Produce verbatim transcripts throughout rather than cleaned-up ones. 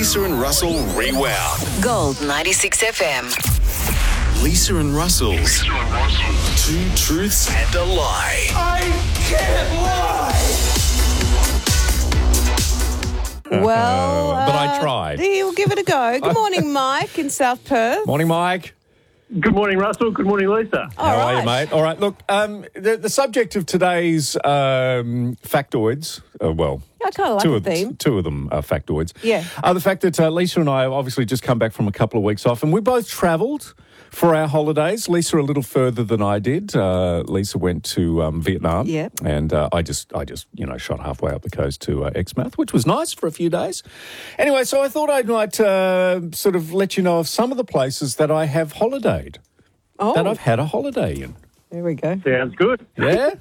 Lisa and Russell Rewound. Gold ninety-six F M. Lisa and Russell's Two Truths and a Lie. I can't lie! Well, Uh, but I uh, tried. We'll give it a go. Good morning, Mike in South Perth. Morning, Mike. Good morning, Russell. Good morning, Lisa. All How are you, right. mate? All right, look, um, the, the subject of today's um, factoids, uh, well, I kind of like two, the of, theme. two of them are factoids, Yeah. are the fact that uh, Lisa and I have obviously just come back from a couple of weeks off, and we both travelled for our holidays. Lisa a little further than I did. Uh, Lisa went to um, Vietnam, Yeah. and uh, I just, I just, you know, shot halfway up the coast to uh, Exmouth, which was nice for a few days. Anyway, so I thought I might uh, sort of let you know of some of the places that I have holidayed, Oh, that I've had a holiday in. there we go. Sounds good. Yeah?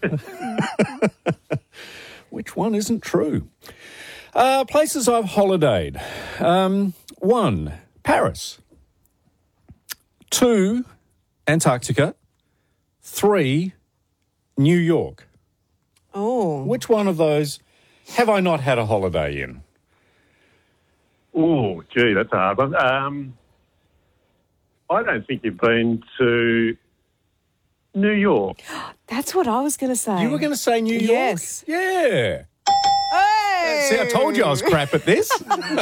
Which one isn't true? Uh, places I've holidayed. Um, one, Paris. Two, Antarctica. Three, New York. Oh, Which one of those have I not had a holiday in? Oh, gee, that's a hard one. Um, I don't think you've been to New York. that's what I was going to say. You were going to say New York? Yes. Yeah. Hey! See, I told you I was crap at this.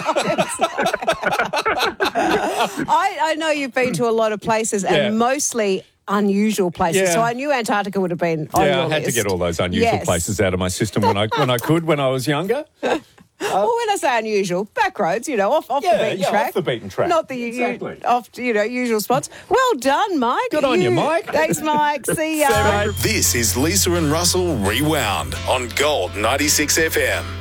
I, I know you've been to a lot of places Yeah. and mostly unusual places. Yeah. So I knew Antarctica would have been on Yeah, your I had list. to get all those unusual Yes. places out of my system when I when I could when I was younger. Well, when I say unusual, back roads, you know, off, off Yeah, the beaten yeah, track. off the beaten track. Not the u- Exactly. off, you know, usual spots. Well done, Mike. Good on you, Mike. Thanks, Mike. See ya. See you, mate. This is Lisa and Russell Rewound on Gold ninety-six F M.